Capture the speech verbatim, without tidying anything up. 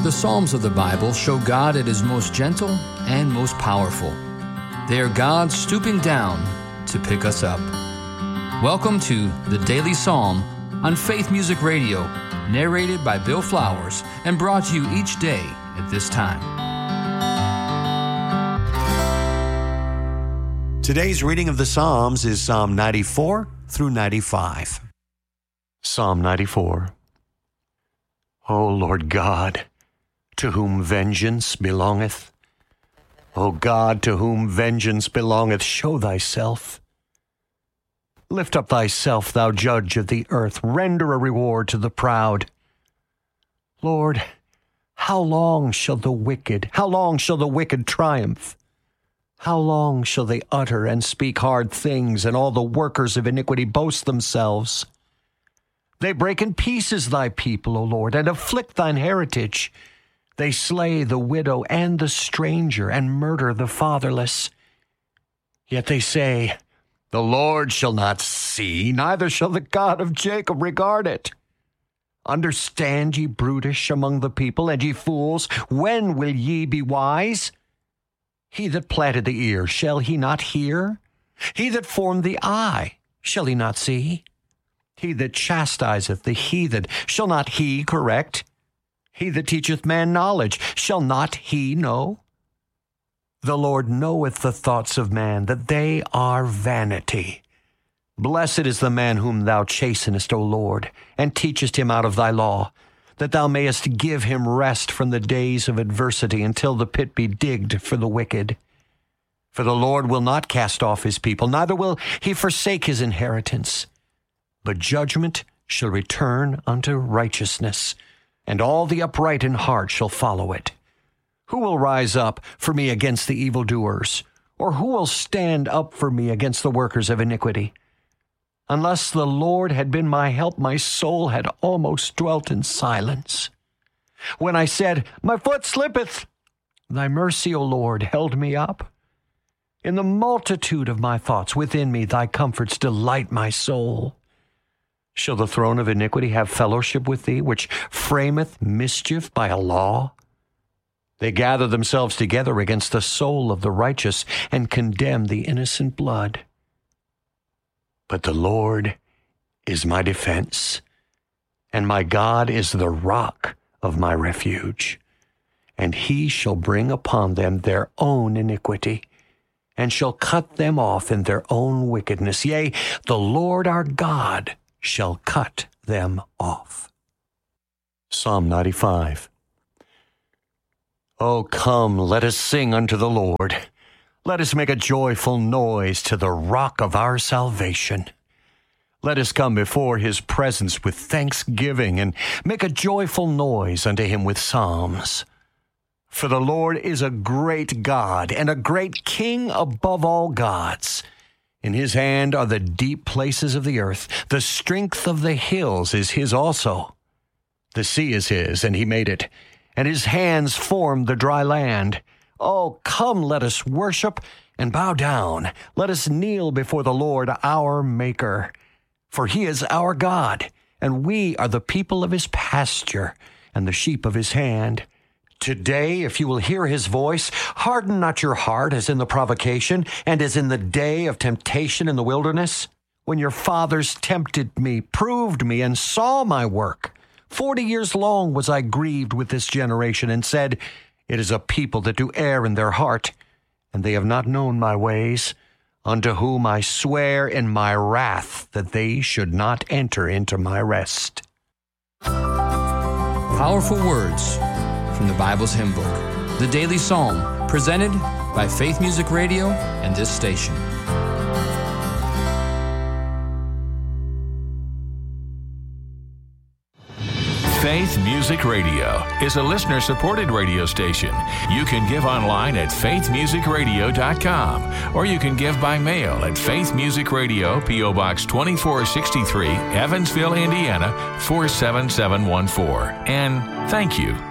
The Psalms of the Bible show God at His most gentle and most powerful. They are God stooping down to pick us up. Welcome to the Daily Psalm on Faith Music Radio, narrated by Bill Flowers and brought to you each day at this time. Today's reading of the Psalms is Psalm ninety-four through ninety-five. Psalm ninety-four. O Lord God, to whom vengeance belongeth, O God, to whom vengeance belongeth, show thyself. Lift up thyself, thou judge of the earth, render a reward to the proud. Lord, how long shall the wicked, how long shall the wicked triumph? How long shall they utter and speak hard things, and all the workers of iniquity boast themselves? They break in pieces thy people, O Lord, and afflict thine heritage. They slay the widow and the stranger, and murder the fatherless. Yet they say, the Lord shall not see, neither shall the God of Jacob regard it. Understand, ye brutish among the people, and ye fools, when will ye be wise? He that planted the ear, shall he not hear? He that formed the eye, shall he not see? He that chastiseth the heathen, shall not he correct? He that teacheth man knowledge, shall not he know? The Lord knoweth the thoughts of man, that they are vanity. Blessed is the man whom thou chastenest, O Lord, and teachest him out of thy law, that thou mayest give him rest from the days of adversity, until the pit be digged for the wicked. For the Lord will not cast off his people, neither will he forsake his inheritance. But judgment shall return unto righteousness, and all the upright in heart shall follow it. Who will rise up for me against the evildoers? Or who will stand up for me against the workers of iniquity? Unless the Lord had been my help, my soul had almost dwelt in silence. When I said, my foot slippeth, thy mercy, O Lord, held me up. In the multitude of my thoughts within me, thy comforts delight my soul. Shall the throne of iniquity have fellowship with thee, which frameth mischief by a law? They gather themselves together against the soul of the righteous, and condemn the innocent blood. But the Lord is my defense, and my God is the rock of my refuge. And he shall bring upon them their own iniquity, and shall cut them off in their own wickedness. Yea, the Lord our God shall cut them off. Psalm ninety-five. O come, let us sing unto the Lord. Let us make a joyful noise to the rock of our salvation. Let us come before his presence with thanksgiving, and make a joyful noise unto him with psalms. For the Lord is a great God, and a great King above all gods. In his hand are the deep places of the earth. The strength of the hills is his also. The sea is his, and he made it, and his hands formed the dry land. Oh, come, let us worship and bow down. Let us kneel before the Lord our Maker. For he is our God, and we are the people of his pasture, and the sheep of his hand. Today, if you will hear his voice, harden not your heart as in the provocation, and as in the day of temptation in the wilderness, when your fathers tempted me, proved me, and saw my work. Forty years long was I grieved with this generation, and said, it is a people that do err in their heart, and they have not known my ways, unto whom I swear in my wrath that they should not enter into my rest. Powerful words from the Bible's hymn book, the Daily Psalm, presented by Faith Music Radio and this station. Faith Music Radio is a listener-supported radio station. You can give online at faith music radio dot com, or you can give by mail at Faith Music Radio, P O Box twenty-four sixty-three, Evansville, Indiana, four seven seven one four. And thank you